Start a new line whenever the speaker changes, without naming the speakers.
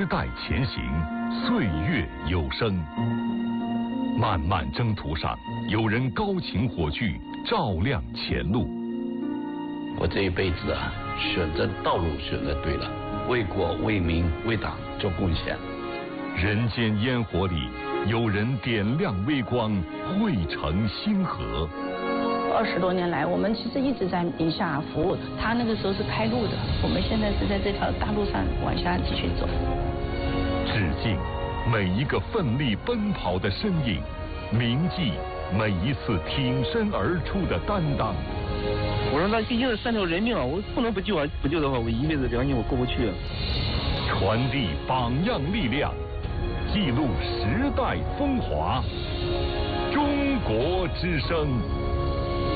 代前行，岁月有声。漫漫征途上，有人高擎火炬，照亮前路。
我这一辈子啊，选择道路选择对了，为国为民为党做贡献。
人间烟火里，有人点亮微光，汇成星河。
20多年来，我们其实一直在宁夏服务。他那个时候是开路的，我们现在是在这条大路上往下继续走。
致敬每一个奋力奔跑的身影，铭记每一次挺身而出的担当。
我说那毕竟是3条人命啊，我不能不救啊！不救的话，我一辈子良心我过不去啊。
传递榜样力量，记录时代风华。中国之声。